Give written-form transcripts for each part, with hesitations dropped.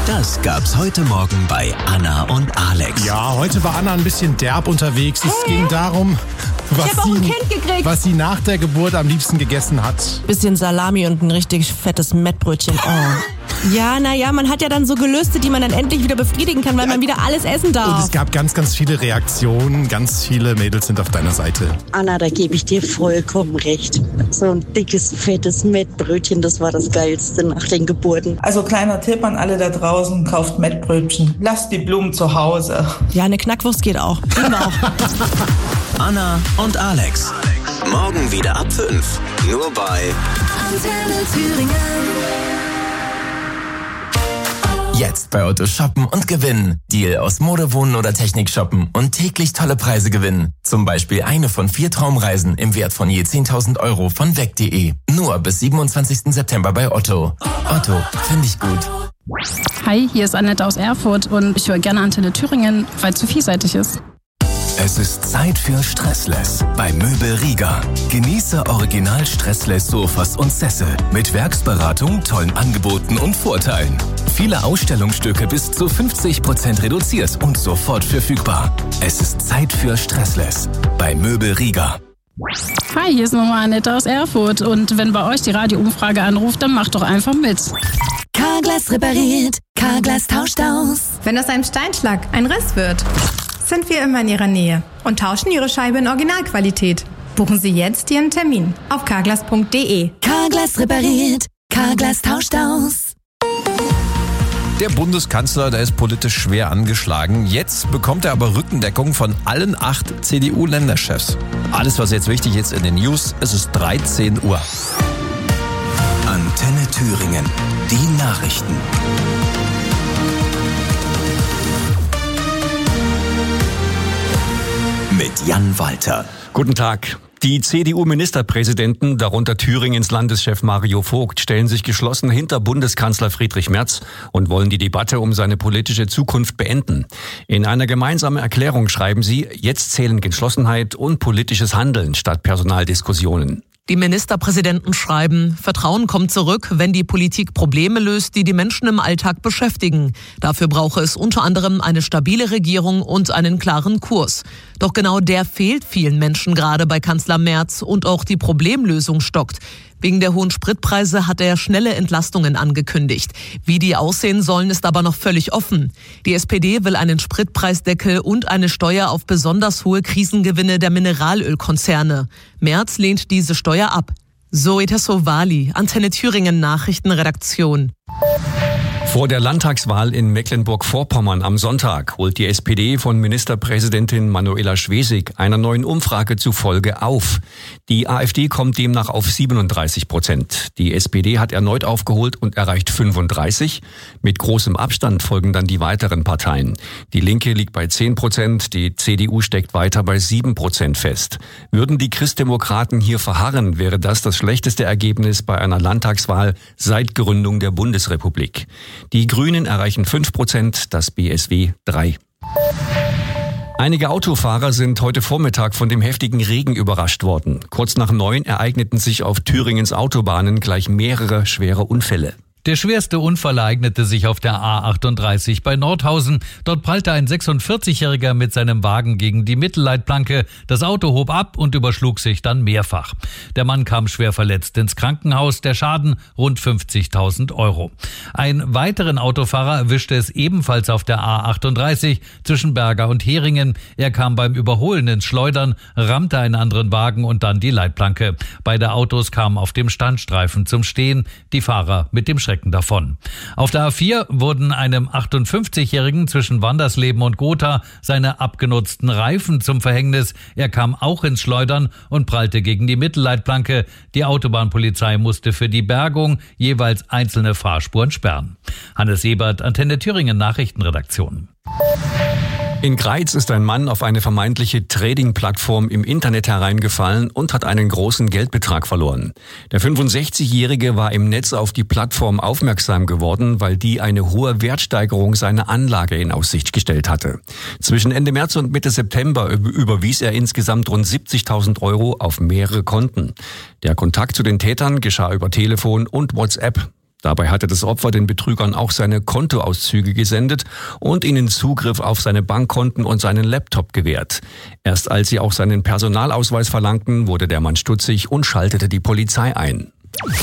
Das gab's heute Morgen bei Anna und Alex. Ja, heute war Anna ein bisschen derb unterwegs. Es ging darum, was sie nach der Geburt am liebsten gegessen hat. Bisschen Salami und ein richtig fettes Mettbrötchen. Oh. Ja, naja, man hat ja dann so Gelüste, die man dann endlich wieder befriedigen kann, weil man wieder alles essen darf. Und es gab ganz, ganz viele Reaktionen. Ganz viele Mädels sind auf deiner Seite. Anna, da gebe ich dir vollkommen recht. So ein dickes, fettes Mettbrötchen, das war das Geilste nach den Geburten. Also kleiner Tipp an alle da draußen, kauft Mettbrötchen. Lasst die Blumen zu Hause. Ja, eine Knackwurst geht auch. Auch. Anna und Alex. Morgen wieder ab 5. Nur bei Antenne Thüringen. Jetzt bei Otto shoppen und gewinnen. Deal aus Mode, Wohnen oder Technik shoppen und täglich tolle Preise gewinnen. Zum Beispiel eine von 4 Traumreisen im Wert von je 10.000 € von weg.de. Nur bis 27. September bei Otto. Otto, finde ich gut. Hi, hier ist Annette aus Erfurt und ich höre gerne Antenne Thüringen, weil es so vielseitig ist. Es ist Zeit für Stressless bei Möbel Rieger. Genieße original Stressless Sofas und Sessel mit Werksberatung, tollen Angeboten und Vorteilen. Viele Ausstellungsstücke bis zu 50% reduziert und sofort verfügbar. Es ist Zeit für Stressless bei Möbel Rieger. Hi, hier ist nochmal Annette aus Erfurt und wenn bei euch die Radioumfrage anruft, dann macht doch einfach mit. Carglass repariert, Carglass tauscht aus. Wenn aus einem Steinschlag ein Riss wird, sind wir immer in Ihrer Nähe und tauschen Ihre Scheibe in Originalqualität. Buchen Sie jetzt Ihren Termin auf carglass.de. Carglass repariert, Carglass tauscht aus. Der Bundeskanzler, der ist politisch schwer angeschlagen. Jetzt bekommt er aber Rückendeckung von allen 8 CDU-Länderchefs. Alles, was jetzt wichtig ist in den News, es ist 13 Uhr. Antenne Thüringen. Die Nachrichten. Mit Jan Walter. Guten Tag. Die CDU-Ministerpräsidenten, darunter Thüringens Landeschef Mario Vogt, stellen sich geschlossen hinter Bundeskanzler Friedrich Merz und wollen die Debatte um seine politische Zukunft beenden. In einer gemeinsamen Erklärung schreiben sie, jetzt zählen Geschlossenheit und politisches Handeln statt Personaldiskussionen. Die Ministerpräsidenten schreiben, Vertrauen kommt zurück, wenn die Politik Probleme löst, die die Menschen im Alltag beschäftigen. Dafür brauche es unter anderem eine stabile Regierung und einen klaren Kurs. Doch genau der fehlt vielen Menschen gerade bei Kanzler Merz und auch die Problemlösung stockt. Wegen der hohen Spritpreise hat er schnelle Entlastungen angekündigt. Wie die aussehen sollen, ist aber noch völlig offen. Die SPD will einen Spritpreisdeckel und eine Steuer auf besonders hohe Krisengewinne der Mineralölkonzerne. Merz lehnt diese Steuer ab. Zoe Tassovali, Antenne Thüringen Nachrichtenredaktion. Vor der Landtagswahl in Mecklenburg-Vorpommern am Sonntag holt die SPD von Ministerpräsidentin Manuela Schwesig einer neuen Umfrage zufolge auf. Die AfD kommt demnach auf 37%. Die SPD hat erneut aufgeholt und erreicht 35%. Mit großem Abstand folgen dann die weiteren Parteien. Die Linke liegt bei 10%, die CDU steckt weiter bei 7% fest. Würden die Christdemokraten hier verharren, wäre das schlechteste Ergebnis bei einer Landtagswahl seit Gründung der Bundesrepublik. Die Grünen erreichen 5%, das BSW 3%. Einige Autofahrer sind heute Vormittag von dem heftigen Regen überrascht worden. Kurz nach 9 ereigneten sich auf Thüringens Autobahnen gleich mehrere schwere Unfälle. Der schwerste Unfall ereignete sich auf der A38 bei Nordhausen. Dort prallte ein 46-Jähriger mit seinem Wagen gegen die Mittelleitplanke. Das Auto hob ab und überschlug sich dann mehrfach. Der Mann kam schwer verletzt ins Krankenhaus. Der Schaden rund 50.000 €. Ein weiteren Autofahrer erwischte es ebenfalls auf der A38 zwischen Berger und Heringen. Er kam beim Überholen ins Schleudern, rammte einen anderen Wagen und dann die Leitplanke. Beide Autos kamen auf dem Standstreifen zum Stehen, die Fahrer mit dem Schrecken davon. Auf der A4 wurden einem 58-Jährigen zwischen Wandersleben und Gotha seine abgenutzten Reifen zum Verhängnis. Er kam auch ins Schleudern und prallte gegen die Mittelleitplanke. Die Autobahnpolizei musste für die Bergung jeweils einzelne Fahrspuren sperren. Hannes Ebert, Antenne Thüringen Nachrichtenredaktion. In Greiz ist ein Mann auf eine vermeintliche Trading-Plattform im Internet hereingefallen und hat einen großen Geldbetrag verloren. Der 65-Jährige war im Netz auf die Plattform aufmerksam geworden, weil die eine hohe Wertsteigerung seiner Anlage in Aussicht gestellt hatte. Zwischen Ende März und Mitte September überwies er insgesamt rund 70.000 € auf mehrere Konten. Der Kontakt zu den Tätern geschah über Telefon und WhatsApp. Dabei hatte das Opfer den Betrügern auch seine Kontoauszüge gesendet und ihnen Zugriff auf seine Bankkonten und seinen Laptop gewährt. Erst als sie auch seinen Personalausweis verlangten, wurde der Mann stutzig und schaltete die Polizei ein.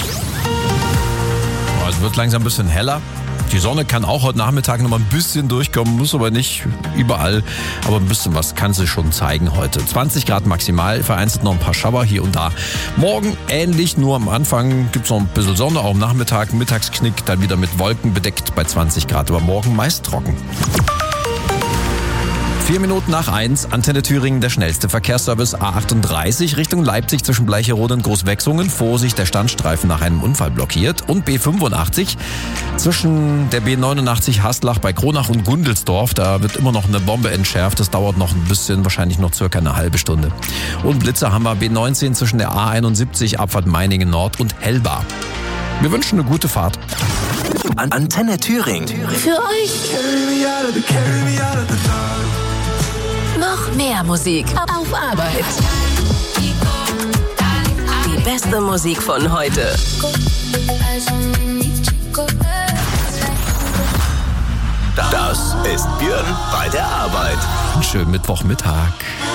Es wird langsam ein bisschen heller. Die Sonne kann auch heute Nachmittag noch mal ein bisschen durchkommen, muss aber nicht überall. Aber ein bisschen was kann sie schon zeigen heute. 20 Grad maximal, vereinzelt noch ein paar Schauer hier und da. Morgen ähnlich, nur am Anfang gibt es noch ein bisschen Sonne, auch am Nachmittag, Mittagsknick, dann wieder mit Wolken bedeckt bei 20 Grad. Aber morgen meist trocken. 4 Minuten nach 1, Antenne Thüringen, der schnellste Verkehrsservice A38 Richtung Leipzig zwischen Bleicherode und Großwechsungen. Vorsicht, der Standstreifen nach einem Unfall blockiert. Und B85 zwischen der B89 Haslach bei Kronach und Gundelsdorf. Da wird immer noch eine Bombe entschärft. Das dauert noch ein bisschen, wahrscheinlich noch circa eine halbe Stunde. Und Blitzer haben wir B19 zwischen der A71 Abfahrt Meiningen Nord und Hellbar. Wir wünschen eine gute Fahrt. Antenne Thüringen. Für euch. Noch mehr Musik auf Arbeit. Die beste Musik von heute. Das ist Björn bei der Arbeit. Einen schönen Mittwochmittag.